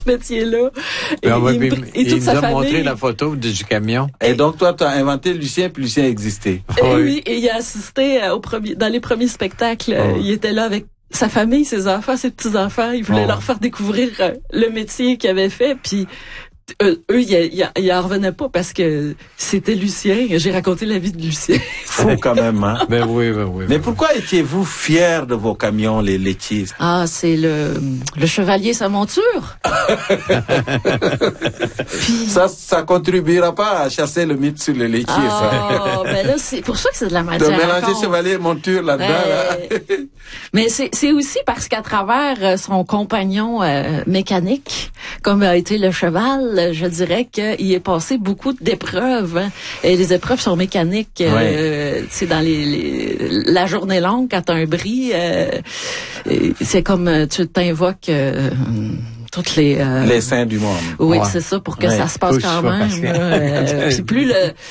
métier-là. Et Et toute il sa nous a famille. montré la photo du camion. Et donc, toi, tu as inventé Lucien, puis Lucien existait. Et oui, et il a assisté dans les premiers spectacles. Il était là avec sa famille, ses enfants, ses petits-enfants. Il voulait leur faire découvrir le métier qu'il avait fait. Puis eux, ils en revenaient pas parce que c'était Lucien. J'ai raconté la vie de Lucien. Fou quand même, hein? Ben oui. Mais pourquoi étiez-vous fiers de vos camions, les laitiers? Ah, c'est le chevalier sa monture. Puis, Ça contribuera pas à chasser le mythe sur les laitiers, ça. Ben là, c'est pour ça que c'est de la De matière. mélanger chevalier et monture là-dedans, là. Mais c'est aussi parce qu'à travers son compagnon mécanique, comme a été le cheval, je dirais qu'il est passé beaucoup d'épreuves. Hein. Et les épreuves sont mécaniques. C'est dans la journée longue, quand t'as un bris, c'est comme tu t'invoques toutes les saints du monde. Oui, c'est ça, pour que ça se passe quand même. Puis plus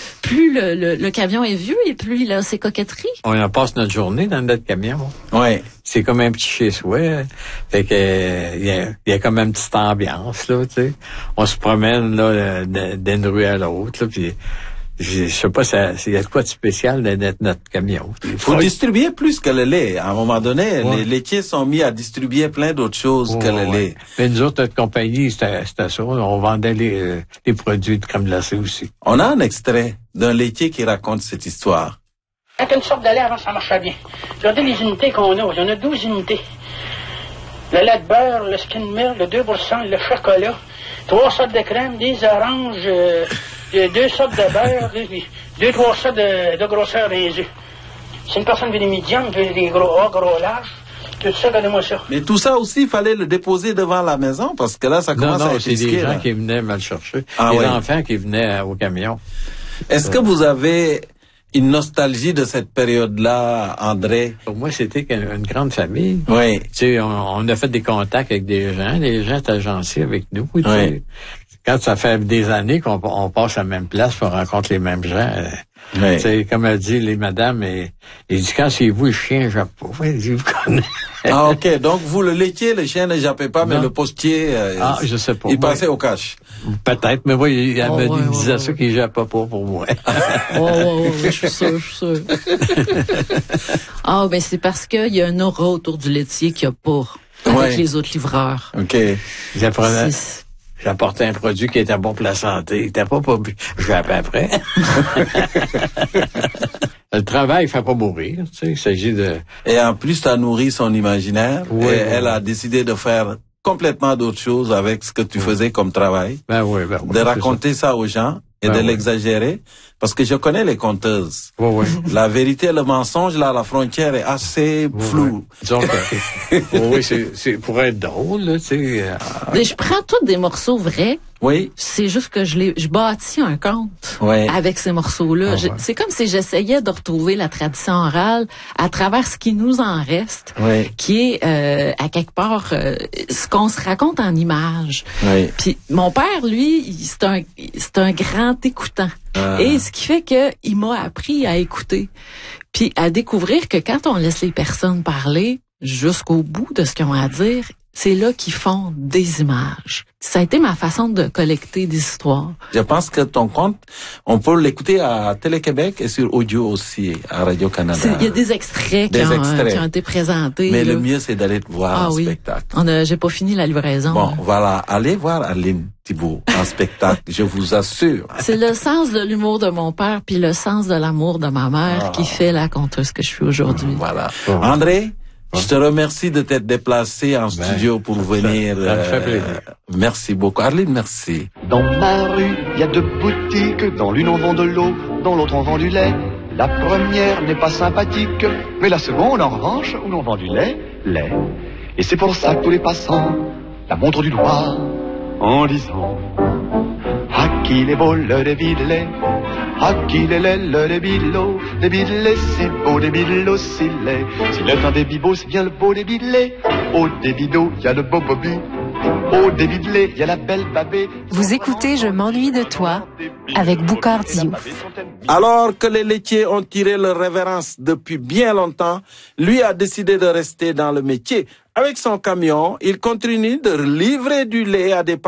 le camion est vieux et plus il a ses coquetteries. On en passe notre journée dans notre camion. Ouais. C'est comme un petit chez-soi. Fait que il y a comme une petite ambiance, là, tu sais. On se promène là d'une rue à l'autre, là, puis je sais pas, il y a de quoi de spécial d'être notre camion. Faut distribuer plus que le lait. À un moment donné, les laitiers sont mis à distribuer plein d'autres choses que le lait. Mais nous autres, notre compagnie, c'était ça. On vendait les produits de crème glacée aussi. On a un extrait d'un laitier qui raconte cette histoire. Quand une sorte de lait, avant, ça marchait bien. Regardez les unités qu'on a. Il y en a 12 unités. Le lait de beurre, le skin milk, le 2%, le chocolat, 3 sortes de crème, des oranges, 2 sortes de beurre, 2-3 sortes de grosseur des œufs. C'est une personne qui veut des médiums, des gros hauts, gros larges. Tout ça, regardez-moi ça. Mais tout ça aussi, il fallait le déposer devant la maison, parce que là, ça commence à être c'est risqué. des gens qui venaient me le chercher. Ah, des enfants qui venaient au camion. Est-ce que vous avez une nostalgie de cette période-là, André? Pour moi, c'était une grande famille. Oui. Tu sais, on a fait des contacts avec des gens. Les gens étaient gentils avec nous. Tu sais. Quand ça fait des années qu'on passe à la même place, qu'on rencontre les mêmes gens. Tu sais, comme a dit les madames, il dit, quand c'est vous, le chien ne jappe pas. Il dit, vous connaissez. Ah, OK. Donc, vous, le laitier, le chien ne jappait pas, mais le postier, je sais pas. Il passait au cash. Peut-être, mais oui, il disait ça qu'il jappait pas pour moi. Je suis sûr. Ah, ben c'est parce qu'il y a un aura autour du laitier qu'il n'y a pas avec les autres livreurs. OK. J'apportais un produit qui était bon pour la santé. Il était pas je jappais après. Le travail fait pas mourir, tu sais, il s'agit de... Et en plus, tu as nourri son imaginaire. Elle a décidé de faire complètement d'autres choses avec ce que tu faisais comme travail. De raconter ça aux gens et de l'exagérer. Parce que je connais les conteuses. La vérité et le mensonge, là, la frontière est assez floue. Disons que, c'est pour être drôle, là, tu sais. Mais je prends tous des morceaux vrais. Oui. C'est juste que je bâtis un conte avec ces morceaux-là. C'est comme si j'essayais de retrouver la tradition orale à travers ce qui nous en reste, qui est à quelque part ce qu'on se raconte en images. Puis mon père, lui, c'est un grand écoutant. Et ce qui fait que il m'a appris à écouter, puis à découvrir que quand on laisse les personnes parler jusqu'au bout de ce qu'ils ont à dire, c'est là qu'ils font des images. Ça a été ma façon de collecter des histoires. Je pense que ton conte, on peut l'écouter à Télé-Québec et sur audio aussi, à Radio-Canada. Il y a des extraits qui ont été présentés. Mais le mieux, c'est d'aller te voir en spectacle. J'ai pas fini la livraison. Bon, voilà. Allez voir Arline Thibault en spectacle, je vous assure. C'est le sens de l'humour de mon père puis le sens de l'amour de ma mère qui fait la conteuse que je suis aujourd'hui. Voilà. André? Je te remercie de t'être déplacé en studio pour venir. Ça me fait plaisir. Merci beaucoup. Arline, merci. Dans ma rue, il y a 2 boutiques. Dans l'une, on vend de l'eau. Dans l'autre, on vend du lait. La première n'est pas sympathique. Mais la seconde, en revanche, où l'on vend du lait. Et c'est pour ça que tous les passants la montrent du doigt en disant: à qui les beaux le débilé, à qui les lait le débilé si beau, débilé si laid. S'il est un débibo, c'est bien le beau débilé. Au débido, il y a le beau bobi. Au débilé, il y a la belle babée. Vous écoutez Je m'ennuie de toi avec Boucard Diouf. Alors que les laitiers ont tiré leur révérence depuis bien longtemps, lui a décidé de rester dans le métier. Avec son camion, il continue de livrer du lait à des